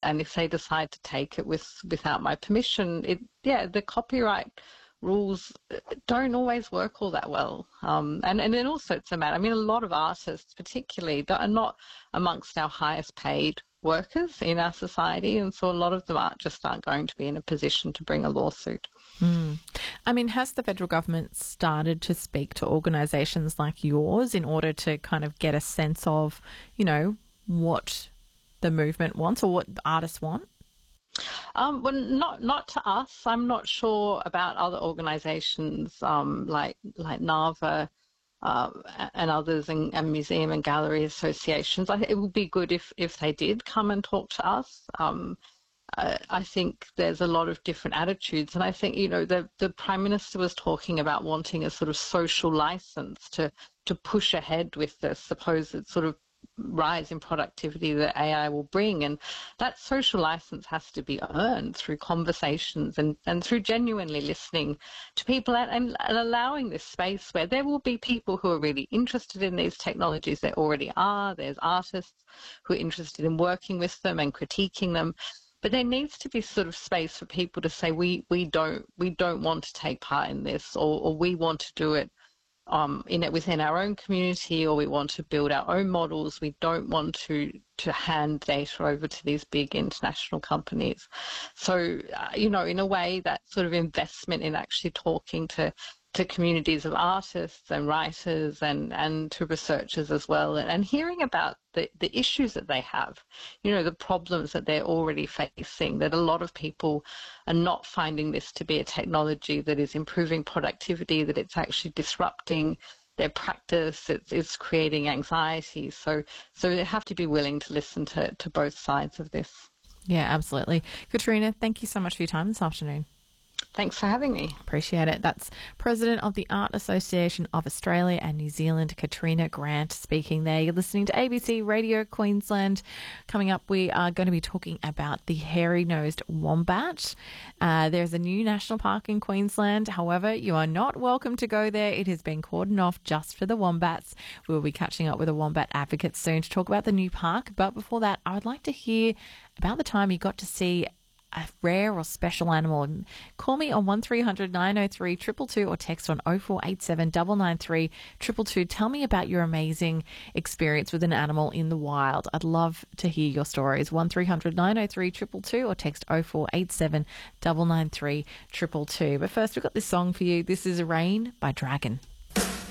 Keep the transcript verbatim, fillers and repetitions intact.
and if they decide to take it with without my permission, it yeah, the copyright rules don't always work all that well. Um, and, and then also it's a matter, I mean, a lot of artists particularly that are not amongst our highest paid workers in our society, and so a lot of them aren't just aren't going to be in a position to bring a lawsuit. Mm. I mean, has the federal government started to speak to organisations like yours in order to kind of get a sense of, you know, what the movement wants or what the artists want? Um, well, not not to us. I'm not sure about other organisations um, like like NAVA uh, and others, and, and museum and gallery associations. I, it would be good if, if they did come and talk to us. Um, uh, I think there's a lot of different attitudes, and I think, you know, the the Prime Minister was talking about wanting a sort of social licence to to push ahead with the supposed sort of rise in productivity that A I will bring, and that social license has to be earned through conversations and, and through genuinely listening to people and, and, and allowing this space where there will be people who are really interested in these technologies. There already are. There's artists who are interested in working with them and critiquing them. But there needs to be sort of space for people to say, we, we don't we don't want to take part in this, or, or we want to do it Um, in it within our own community, or we want to build our own models. We don't want to to hand data over to these big international companies. So, uh, you know, in a way, that sort of investment in actually talking to to communities of artists and writers and, and to researchers as well, and, and hearing about the, the issues that they have, you know, the problems that they're already facing, that a lot of people are not finding this to be a technology that is improving productivity, that it's actually disrupting their practice, it's, it's creating anxiety. So, so they have to be willing to listen to, to both sides of this. Yeah, absolutely. Katrina, thank you so much for your time this afternoon. Thanks for having me. Appreciate it. That's President of the Art Association of Australia and New Zealand, Katrina Grant, speaking there. You're listening to A B C Radio Queensland. Coming up, we are going to be talking about the hairy-nosed wombat. Uh, there's a new national park in Queensland. However, you are not welcome to go there. It has been cordoned off just for the wombats. We'll be catching up with a wombat advocate soon to talk about the new park. But before that, I would like to hear about the time you got to see a rare or special animal. Call me on one three hundred nine oh three two two two or text on oh four eight seven nine nine three two two two. Tell me about your amazing experience with an animal in the wild. I'd love to hear your stories. one three hundred nine oh three two two two or text oh four eight seven nine nine three two two two. But first, we've got this song for you. This is Rain by Dragon.